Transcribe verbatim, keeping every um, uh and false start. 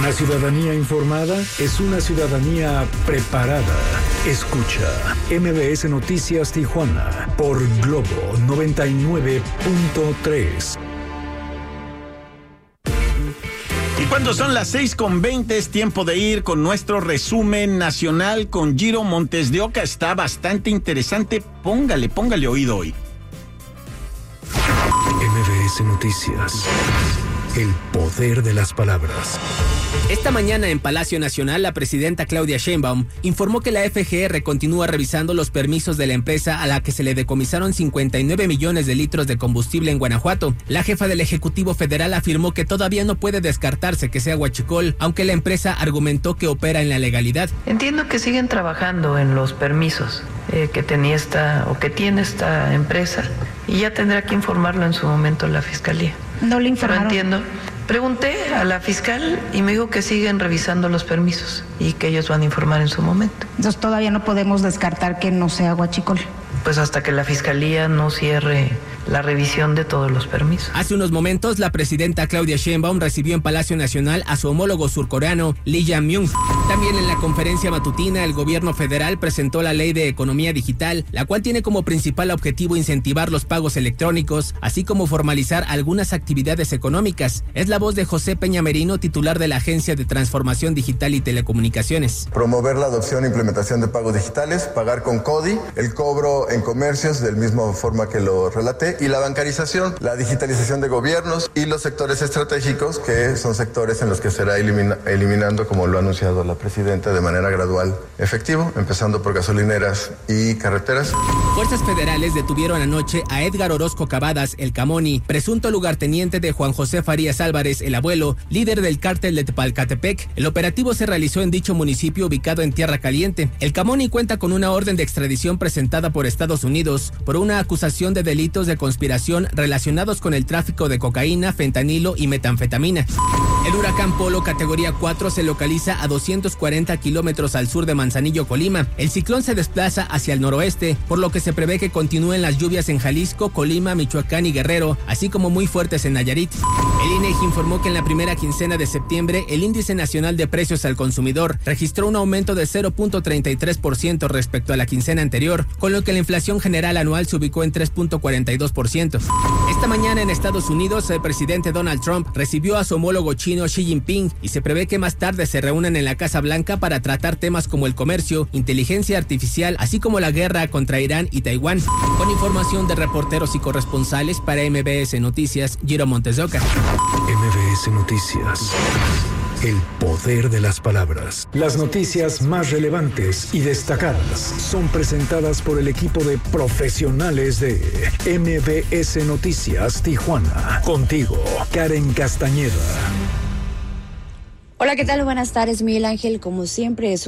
Una ciudadanía informada es una ciudadanía preparada. Escucha M B S Noticias Tijuana por Globo noventa y nueve punto tres. Y cuando son las seis con veinte es tiempo de ir con nuestro resumen nacional con Giro Montes de Oca. Está bastante interesante. Póngale, póngale oído hoy. M B S Noticias. El poder de las palabras. Esta mañana en Palacio Nacional, la presidenta Claudia Sheinbaum informó que la F G R continúa revisando los permisos de la empresa a la que se le decomisaron cincuenta y nueve millones de litros de combustible en Guanajuato. La jefa del Ejecutivo Federal afirmó que todavía no puede descartarse que sea huachicol, aunque la empresa argumentó que opera en la legalidad. Entiendo que siguen trabajando en los permisos eh, que tenía esta o que tiene esta empresa y ya tendrá que informarlo en su momento la Fiscalía. No le informaron. Pero entiendo. Pregunté a la fiscal y me dijo que siguen revisando los permisos y que ellos van a informar en su momento. Entonces todavía no podemos descartar que no sea huachicol. Pues hasta que la fiscalía no cierre la revisión de todos los permisos. Hace unos momentos, la presidenta Claudia Sheinbaum recibió en Palacio Nacional a su homólogo surcoreano, Lee Jae-myung. También en la conferencia matutina, el gobierno federal presentó la Ley de Economía Digital, la cual tiene como principal objetivo incentivar los pagos electrónicos, así como formalizar algunas actividades económicas. Es la voz de José Peña Merino, titular de la Agencia de Transformación Digital y Telecomunicaciones. Promover la adopción e implementación de pagos digitales, pagar con CODI, el cobro en comercios del mismo forma que lo relaté, y la bancarización, la digitalización de gobiernos y los sectores estratégicos, que son sectores en los que será elimina, eliminando, como lo ha anunciado la presidenta, de manera gradual efectivo, empezando por gasolineras y carreteras. Fuerzas federales detuvieron anoche a Edgar Orozco Cavadas, el Camoni, presunto lugarteniente de Juan José Farías Álvarez, el abuelo, líder del cártel de Tepalcatepec. El operativo se realizó en dicho municipio ubicado en Tierra Caliente. El Camoni cuenta con una orden de extradición presentada por Estados Unidos por una acusación de delitos de conspiración relacionados con el tráfico de cocaína, fentanilo y metanfetamina. El huracán Polo categoría cuatro se localiza a doscientos cuarenta kilómetros al sur de Manzanillo, Colima. El ciclón se desplaza hacia el noroeste, por lo que se prevé que continúen las lluvias en Jalisco, Colima, Michoacán y Guerrero, así como muy fuertes en Nayarit. El INEGI informó que en la primera quincena de septiembre, el Índice Nacional de Precios al Consumidor registró un aumento de cero punto treinta y tres por ciento respecto a la quincena anterior, con lo que la inflación general anual se ubicó en tres punto cuarenta y dos por ciento. Esta mañana en Estados Unidos, el presidente Donald Trump recibió a su homólogo chino Xi Jinping y se prevé que más tarde se reúnan en la Casa Blanca para tratar temas como el comercio, inteligencia artificial, así como la guerra contra Irán y Taiwán. Con información de reporteros y corresponsales para M B S Noticias, Giro Montes de Oca. M B S Noticias. El poder de las palabras. Las noticias más relevantes y destacadas son presentadas por el equipo de profesionales de M B S Noticias Tijuana. Contigo, Karen Castañeda. Hola, ¿qué tal? Buenas tardes, Miguel Ángel. Como siempre, es